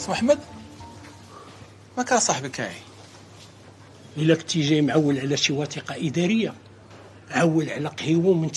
اسمو احمد ما كان صاحبك هاي. الا كنتي جاي معول على شي وثيقه اداريه، عول على قهيوه من